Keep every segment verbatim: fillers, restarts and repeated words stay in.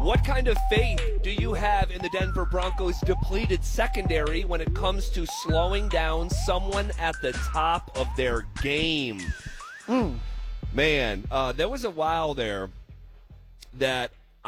What kind of faith do you have in the Denver Broncos' depleted secondary when it comes to slowing down someone at the top of their game? Mm. Man, uh, there was a while there that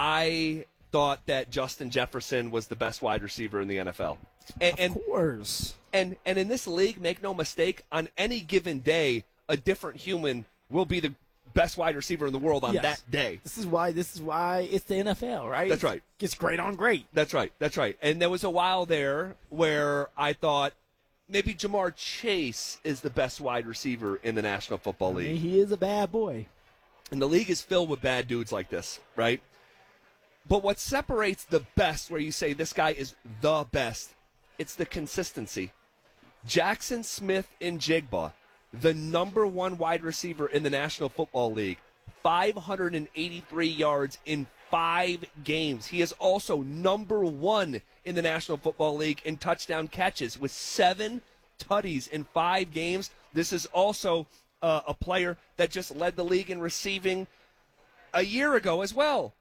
I thought that Justin Jefferson was the best wide receiver in the N F L. And, and, of course. And, and in this league, make no mistake, on any given day, a different human will be the best wide receiver in the world on yes. that day. This is why this is why it's the N F L, right? That's right. It's great on great. That's right. That's right. And there was a while there where I thought maybe Jamar Chase is the best wide receiver in the National Football League. I mean, he is a bad boy. And the league is filled with bad dudes like this, right? But what separates the best, where you say this guy is the best, it's the consistency. Jackson Smith-Njigba, the number one wide receiver in the National Football League, five hundred eighty-three yards in five games. He is also number one in the National Football League in touchdown catches with seven tutties in five games. This is also uh, a player that just led the league in receiving a year ago as well.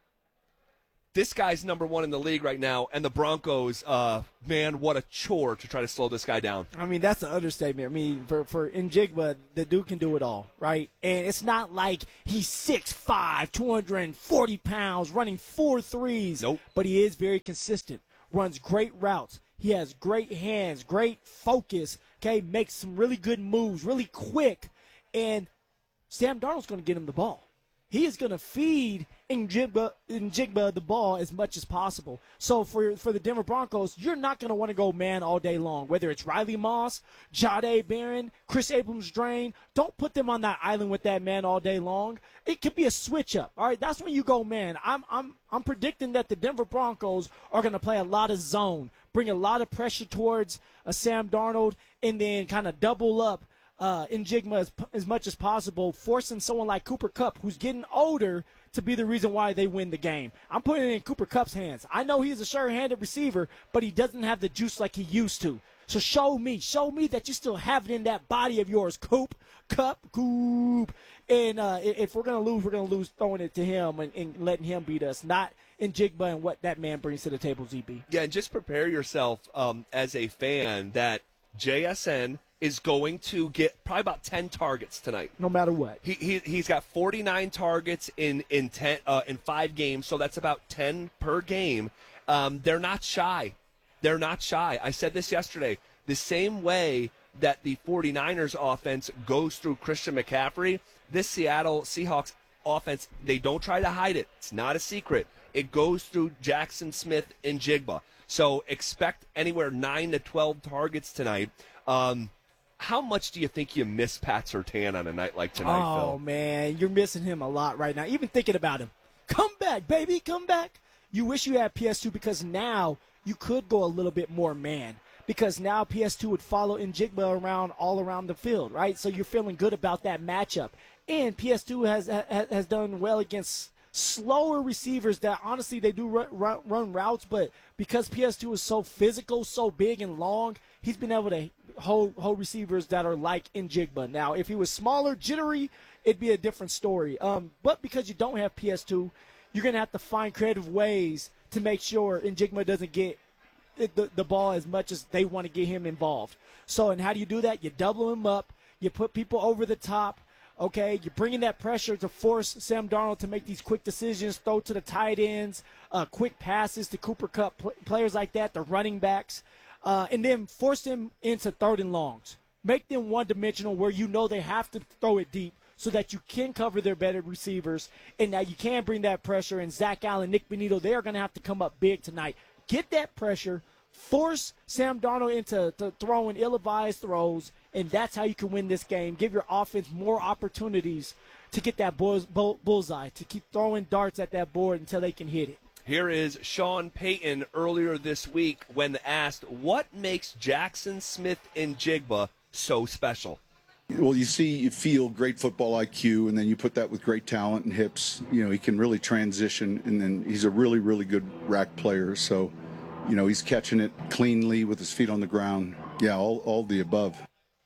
This guy's number one in the league right now, and the Broncos, uh, man, what a chore to try to slow this guy down. I mean, that's an understatement. I mean, for, for Njigba, the dude can do it all, right? And it's not like he's six five, two hundred forty pounds, running four threes. Nope. But he is very consistent, runs great routes. He has great hands, great focus, okay, makes some really good moves, really quick. And Sam Darnold's going to get him the ball. He is going to feed Njigba, Njigba the ball as much as possible. So for for the Denver Broncos, you're not going to want to go man all day long. Whether it's Riley Moss, Jahdae Barron, Chris Abrams-Drain, don't put them on that island with that man all day long. It could be a switch up. All right, that's when you go man. I'm I'm I'm predicting that the Denver Broncos are going to play a lot of zone, bring a lot of pressure towards uh, Sam Darnold, and then kind of double up Uh, Njigba as, as much as possible, forcing someone like Cooper Kupp, who's getting older, to be the reason why they win the game. I'm putting it in Cooper Kupp's hands. I know he's a sure-handed receiver, but he doesn't have the juice like he used to. So show me, show me that you still have it in that body of yours, Coop, Kupp, Coop. And uh, if we're going to lose, we're going to lose throwing it to him and, and letting him beat us, not Njigba and what that man brings to the table, Z B. Yeah, and just prepare yourself um, as a fan that J S N is going to get probably about ten targets tonight. No matter what. He, he, he's got forty-nine targets in in, ten, uh, in five games, so that's about ten per game. Um, they're not shy. They're not shy. I said this yesterday. The same way that the 49ers offense goes through Christian McCaffrey, this Seattle Seahawks offense, they don't try to hide it. It's not a secret. It goes through Jackson Smith-Njigba. So expect anywhere nine to twelve targets tonight. Um, How much do you think you miss Pat Surtain on a night like tonight, oh, Phil? Oh, man, you're missing him a lot right now. Even thinking about him. Come back, baby, come back. You wish you had P S two because now you could go a little bit more man. Because now P S two would follow Njigba around all around the field, right? So you're feeling good about that matchup. And P S two has has done well against slower receivers that honestly they do run, run, run routes, but because P S two is so physical, so big and long, he's been able to hold, hold receivers that are like Njigba. Now, if he was smaller, jittery, it'd be a different story. Um, but because you don't have P S two, you're going to have to find creative ways to make sure Njigba doesn't get the, the ball as much as they want to get him involved. So, and how do you do that? You double him up. You put people over the top. Okay, you're bringing that pressure to force Sam Darnold to make these quick decisions, throw to the tight ends, uh, quick passes to Cooper Kupp, pl- players like that, the running backs, uh, and then force them into third and longs. Make them one-dimensional where you know they have to throw it deep so that you can cover their better receivers, and now you can bring that pressure. And Zach Allen, Nick Benito, they are going to have to come up big tonight. Get that pressure, force Sam Darnold into to throwing ill-advised throws, and that's how you can win this game. Give your offense more opportunities to get that bull, bull, bullseye, to keep throwing darts at that board until they can hit it. Here is Sean Payton earlier this week when asked what makes Jackson Smith-Njigba so special. Well, you see, you feel great football I Q, and then you put that with great talent and hips. You know, he can really transition, and then he's a really, really good rack player. So, you know, he's catching it cleanly with his feet on the ground. Yeah, all, all the above.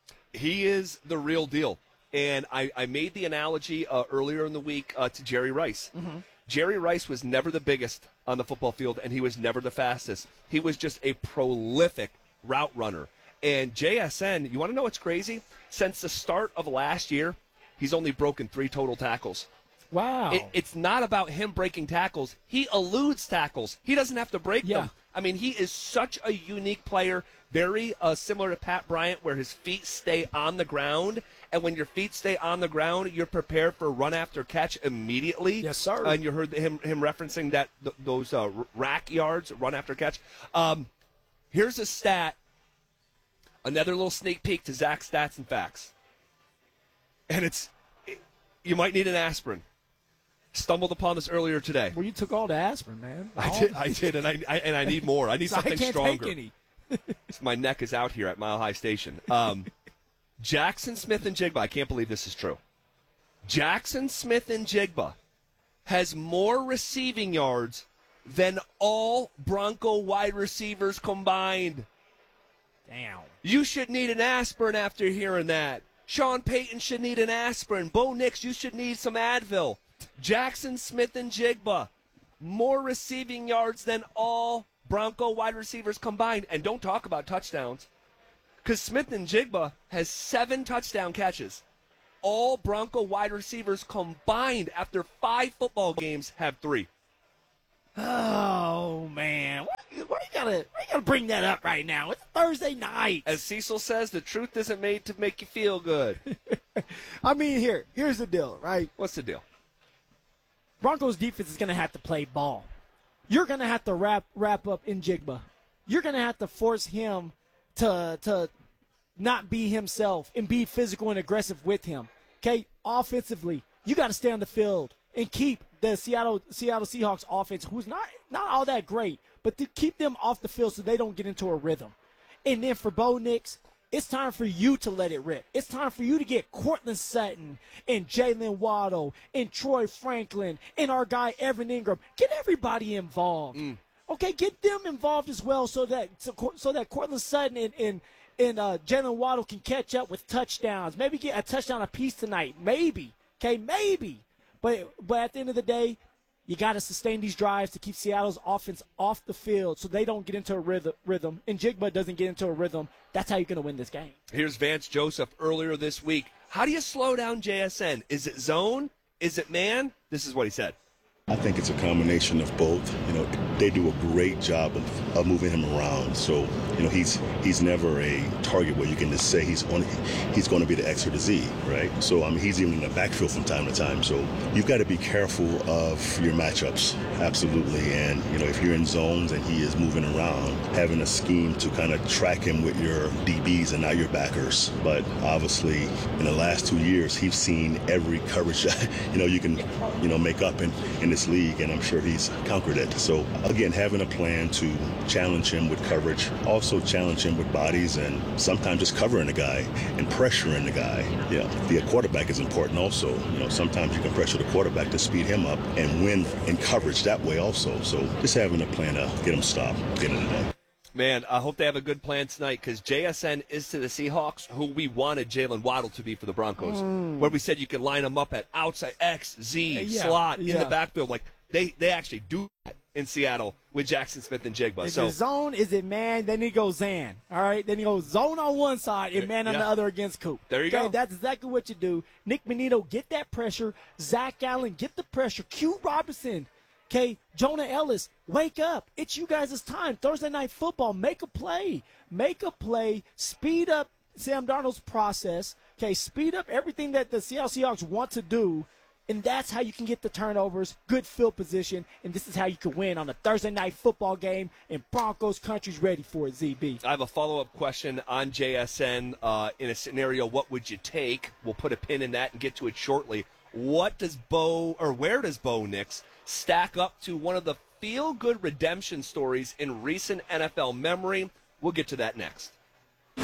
He is the real deal. And I, I made the analogy uh, earlier in the week uh, to Jerry Rice. Mm-hmm. Jerry Rice was never the biggest on the football field, and he was never the fastest. He was just a prolific route runner. And J S N, you want to know what's crazy? Since the start of last year, he's only broken three total tackles. Wow. It, it's not about him breaking tackles. He eludes tackles. He doesn't have to break Yeah. them. I mean, he is such a unique player, very uh, similar to Pat Bryant, where his feet stay on the ground. And when your feet stay on the ground, you're prepared for run after catch immediately. Yes, sir. And you heard him him referencing that th- those uh, rack yards, run after catch. Um, here's a stat, another little sneak peek to Zach's stats and facts. And it's, you might need an aspirin. Stumbled upon this earlier today. Well, you took all the aspirin, man. I did, I did, and I, I and I need more. I need So something I can't stronger. take any. My neck is out here at Mile High Station. Um, Jackson Smith and Jigba. I can't believe this is true. Jackson Smith and Jigba has more receiving yards than all Bronco wide receivers combined. Damn. You should need an aspirin after hearing that. Sean Payton should need an aspirin. Bo Nix, you should need some Advil. Jackson Smith and Jigba, more receiving yards than all Bronco wide receivers combined. And don't talk about touchdowns, because Smith and Jigba has seven touchdown catches. All Bronco wide receivers combined after five football games have three. Oh, man. Why, why, you gotta, why you gotta bring that up right now? It's Thursday night. As Cecil says, the truth isn't made to make you feel good. I mean, here, here's the deal, right? What's the deal? Broncos defense is going to have to play ball. You're going to have to wrap wrap up in Jigba. You're going to have to force him to to not be himself and be physical and aggressive with him. Okay, offensively, you got to stay on the field and keep the Seattle Seattle Seahawks offense, who's not not all that great, but to keep them off the field so they don't get into a rhythm. And then for Bo Nix, it's time for you to let it rip. It's time for you to get Courtland Sutton and Jalen Waddle and Troy Franklin and our guy Evan Ingram. Get everybody involved. Mm. Okay, get them involved as well so that so, so that Courtland Sutton and, and, and uh, Jalen Waddle can catch up with touchdowns. Maybe get a touchdown apiece tonight. Maybe. Okay, maybe. But, but at the end of the day, you got to sustain these drives to keep Seattle's offense off the field so they don't get into a rhythm, and Jigba doesn't get into a rhythm. That's how you're going to win this game. Here's Vance Joseph earlier this week. How do you slow down J S N? Is it zone? Is it man? This is what he said. I think it's a combination of both. You know, they do a great job of, of moving him around. So, you know, he's he's never a target where you can just say he's on he's going to be the X or the Z, right? So, I mean, he's even in the backfield from time to time. So, you've got to be careful of your matchups, absolutely. And you know, if you're in zones and he is moving around, having a scheme to kind of track him with your D Bs and not your backers. But obviously, in the last two years, he's seen every coverage you know you can you know make up in in this league, and I'm sure he's conquered it. So again, having a plan to challenge him with coverage, also challenge him with bodies, and sometimes just covering the guy and pressuring the guy. Yeah, the quarterback is important also. You know, sometimes you can pressure the quarterback to speed him up and win in coverage that way also. So just having a plan to get him stopped at the end of the day. Man, I hope they have a good plan tonight, because J S N is to the Seahawks who we wanted Jalen Waddle to be for the Broncos, mm. where we said you can line them up at outside X, Z, yeah, slot, yeah. in the backfield. Like, they, they actually do that in Seattle with Jackson Smith and Jigba. Is so, it zone? Is it man? Then he goes Zan. All right? Then he goes zone on one side and man on yeah. the other against Coop. There you okay? go. That's exactly what you do. Nick Benito, get that pressure. Zach Allen, get the pressure. Q Robinson. Okay, Jonah Ellis, wake up. It's you guys' time. Thursday Night Football, make a play. Make a play. Speed up Sam Darnold's process. Okay, speed up everything that the Seattle Seahawks want to do, and that's how you can get the turnovers, good field position, and this is how you can win on a Thursday Night Football game, and Broncos country's ready for it, Z B. I have a follow-up question on J S N. Uh, in a scenario, what would you take? We'll put a pin in that and get to it shortly. What does Bo, or where does Bo Nix stack up to one of the feel-good redemption stories in recent N F L memory? We'll get to that next. On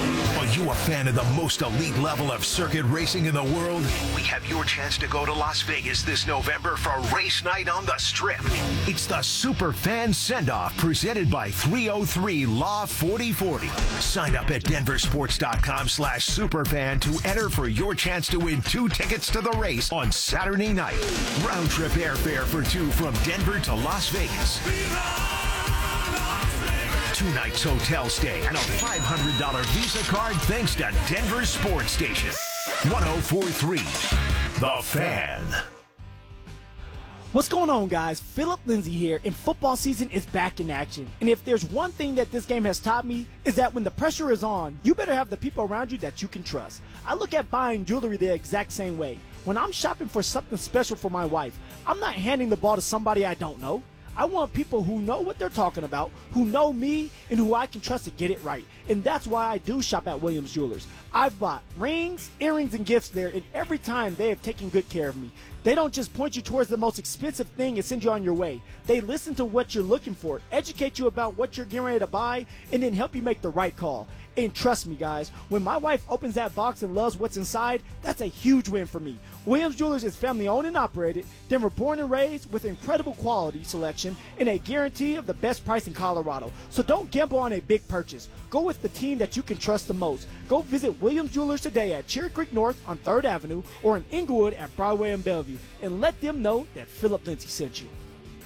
you a fan of the most elite level of circuit racing in the world? We have your chance to go to Las Vegas this November for race night on the Strip. It's the Super Fan Send-Off presented by three oh three Law forty forty. Sign up at denversports.com slash superfan to enter for your chance to win two tickets to the race on Saturday night. Round trip airfare for two from Denver to Las Vegas. Two nights hotel stay and a five hundred dollars Visa card thanks to Denver Sports Station. one oh four point three The Fan. What's going on, guys? Philip Lindsay here, and football season is back in action. And if there's one thing that this game has taught me, is that when the pressure is on, you better have the people around you that you can trust. I look at buying jewelry the exact same way. When I'm shopping for something special for my wife, I'm not handing the ball to somebody I don't know. I want people who know what they're talking about, who know me, and who I can trust to get it right. And that's why I do shop at Williams Jewelers. I've bought rings, earrings, and gifts there, and every time they have taken good care of me. They don't just point you towards the most expensive thing and send you on your way. They listen to what you're looking for, educate you about what you're getting ready to buy, and then help you make the right call. And trust me, guys, when my wife opens that box and loves what's inside, that's a huge win for me. Williams Jewelers is family owned and operated, Denver born and raised, with incredible quality selection and a guarantee of the best price in Colorado. So don't gamble on a big purchase. Go with the team that you can trust the most. Go visit Williams Jewelers today at Cherry Creek North on third Avenue or in Inglewood at Broadway and Bellevue, and let them know that Philip Lindsay sent you.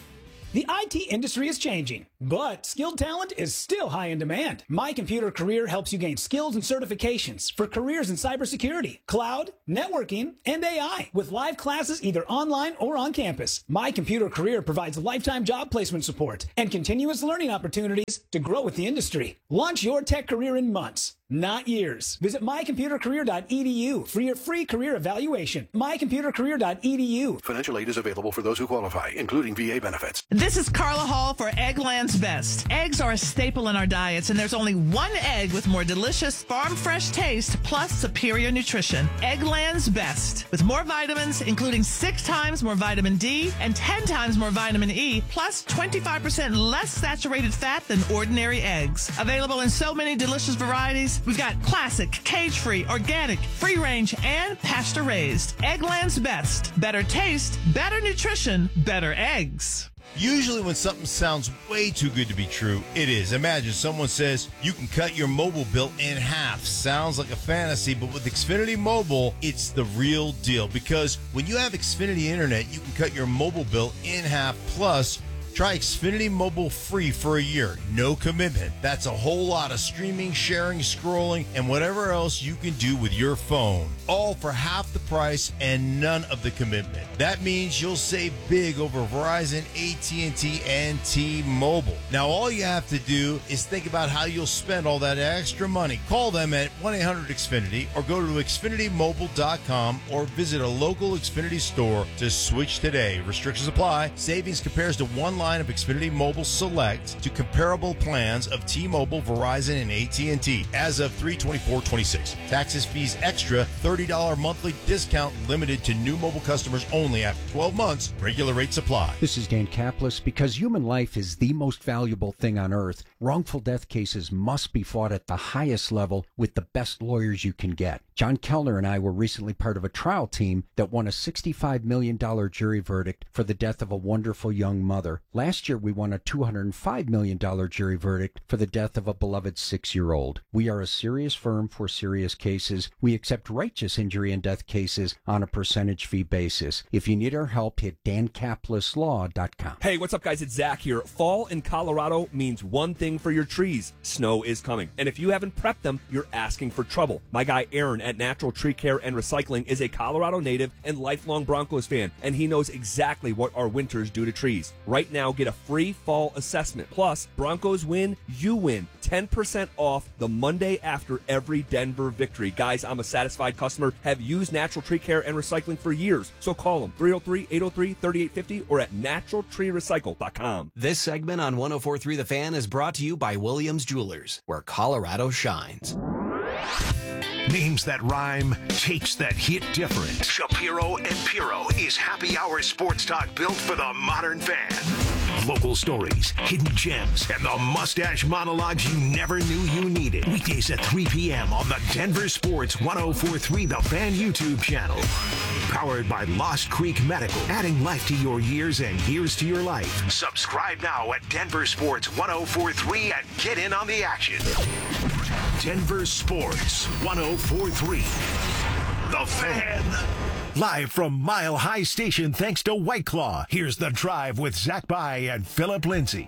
The I T industry is changing, but skilled talent is still high in demand. My Computer Career helps you gain skills and certifications for careers in cybersecurity, cloud, networking, and A I, with live classes either online or on campus. My Computer Career provides lifetime job placement support and continuous learning opportunities to grow with the industry. Launch your tech career in months, not years. Visit my computer career dot e d u for your free career evaluation. my computer career dot e d u. Financial aid is available for those who qualify, including V A benefits. This is Carla Hall for Eggland's Best. Eggs are a staple in our diets, and there's only one egg with more delicious farm fresh taste plus superior nutrition. Eggland's Best, with more vitamins, including six times more vitamin D and ten times more vitamin E, plus twenty-five percent less saturated fat than ordinary eggs. Available in so many delicious varieties. We've got classic, cage-free, organic, free-range, and pasture-raised. Eggland's Best. Better taste, better nutrition, better eggs. Usually when something sounds way too good to be true, it is. Imagine someone says you can cut your mobile bill in half. Sounds like a fantasy, but with Xfinity Mobile, it's the real deal. Because when you have Xfinity Internet, you can cut your mobile bill in half. Plus, try Xfinity Mobile free for a year. No commitment. That's a whole lot of streaming, sharing, scrolling, and whatever else you can do with your phone. All for half the price and none of the commitment. That means you'll save big over Verizon, A T and T, and T-Mobile. Now, all you have to do is think about how you'll spend all that extra money. Call them at one eight hundred X Finity or go to xfinity mobile dot com or visit a local Xfinity store to switch today. Restrictions apply. Savings compares to one line of Xfinity Mobile Select to comparable plans of T-Mobile, Verizon, and A T and T as of three twenty-four twenty-six. Taxes, fees extra, thirty dollars monthly discount limited to new mobile customers only after twelve months. Regular rates apply. This is Dan Kaplis. Because human life is the most valuable thing on earth, wrongful death cases must be fought at the highest level with the best lawyers you can get. John Kellner and I were recently part of a trial team that won a sixty-five million dollars jury verdict for the death of a wonderful young mother. Last year, we won a two hundred five million dollars jury verdict for the death of a beloved six-year-old. We are a serious firm for serious cases. We accept righteous injury and death cases on a percentage fee basis. If you need our help, hit dan kaplis law dot com. Hey, what's up, guys? It's Zach here. Fall in Colorado means one thing for your trees. Snow is coming. And if you haven't prepped them, you're asking for trouble. My guy Aaron at Natural Tree Care and Recycling is a Colorado native and lifelong Broncos fan, and he knows exactly what our winters do to trees. Right now, get a free fall assessment. Plus, Broncos win, you win. ten percent off the Monday after every Denver victory. Guys, I'm a satisfied customer, have used Natural Tree Care and Recycling for years. So call them, three oh three, eight oh three, three eight five oh or at natural tree recycle dot com. This segment on one oh four point three The Fan is brought to you by Williams Jewelers, where Colorado shines. Names that rhyme, takes that hit different. Shapiro and Piro is happy hour sports talk built for the modern fan. Local stories, hidden gems, and the mustache monologues you never knew you needed. Weekdays at three p.m. on the Denver Sports ten forty-three The Fan YouTube channel. Powered by Lost Creek Medical, adding life to your years and years to your life. Subscribe now at Denver Sports ten forty-three and get in on the action. Denver Sports ten forty-three The Fan. Live from Mile High Station, thanks to White Claw. Here's The Drive with Zach By and Philip Lindsay.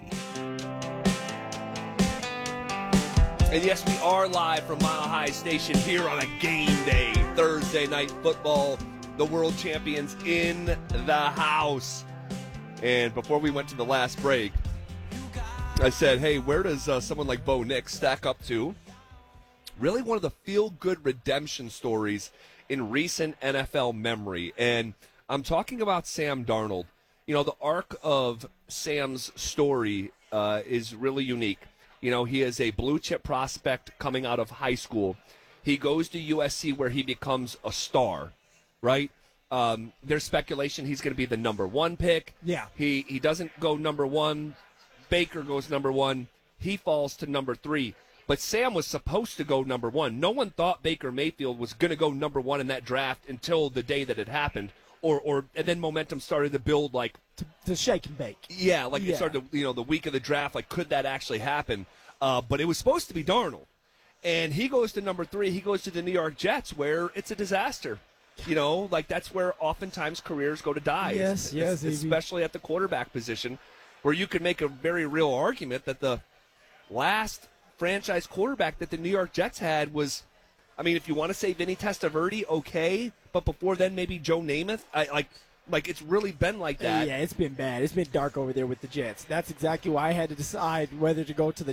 And yes, we are live from Mile High Station here on a game day. Thursday night football. The world champions in the house. And before we went to the last break, I said, hey, where does uh, someone like Bo Nix stack up to? Really one of the feel-good redemption stories in recent N F L memory. And I'm talking about Sam Darnold. You know, the arc of Sam's story uh, is really unique. You know, he is a blue-chip prospect coming out of high school. He goes to U S C where he becomes a star, right? Um, there's speculation he's going to be the number one pick. Yeah. He, he doesn't go number one. Baker goes number one. He falls to number three. But Sam was supposed to go number one. No one thought Baker Mayfield was going to go number one in that draft until the day that it happened. Or, or and then momentum started to build, like to, to shake and bake. Yeah, like yeah. it started. To, you know, the week of the draft, like could that actually happen? Uh, but it was supposed to be Darnold, and he goes to number three. He goes to the New York Jets, where it's a disaster. You know, like that's where oftentimes careers go to die. Yes, yes, especially at the quarterback position, where you could make a very real argument that the last franchise quarterback that the New York Jets had was, I mean, if you want to say Vinny Testaverde, okay, but before then maybe Joe Namath. I like, like it's really been like that. Yeah, it's been bad. It's been dark over there with the Jets. That's exactly why I had to decide whether to go to the